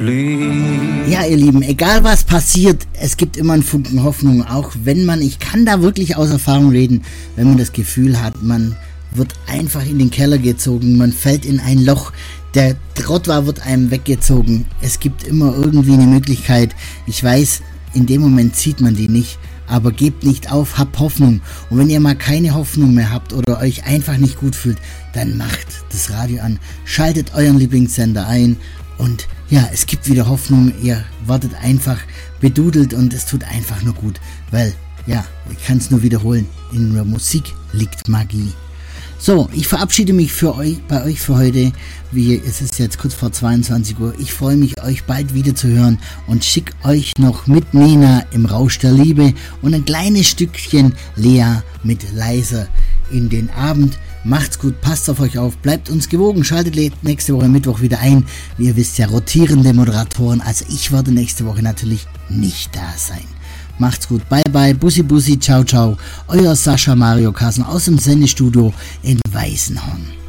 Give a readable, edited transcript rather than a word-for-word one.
fliegt. Ja, ihr Lieben, egal was passiert, es gibt immer einen Funken Hoffnung, auch wenn ich kann da wirklich aus Erfahrung reden, wenn man das Gefühl hat, man wird einfach in den Keller gezogen, man fällt in ein Loch, der Trottoir wird einem weggezogen. Es gibt immer irgendwie eine Möglichkeit. Ich weiß, in dem Moment sieht man die nicht, aber gebt nicht auf, habt Hoffnung. Und wenn ihr mal keine Hoffnung mehr habt oder euch einfach nicht gut fühlt, dann macht das Radio an, schaltet euren Lieblingssender ein und ja, es gibt wieder Hoffnung. Ihr wartet einfach bedudelt und es tut einfach nur gut, weil, ja, ich kann es nur wiederholen, in der Musik liegt Magie. So, ich verabschiede mich bei euch für heute. Es ist jetzt kurz vor 22 Uhr. Ich freue mich, euch bald wieder zu hören und schicke euch noch mit Nena im Rausch der Liebe und ein kleines Stückchen Lea mit Leiser in den Abend. Macht's gut, passt auf euch auf, bleibt uns gewogen, schaltet nächste Woche Mittwoch wieder ein. Wie ihr wisst ja, rotierende Moderatoren, also ich werde nächste Woche natürlich nicht da sein. Macht's gut, bye bye, bussi bussi, ciao ciao, euer Sascha Mario Kassen aus dem Sendestudio in Weißenhorn.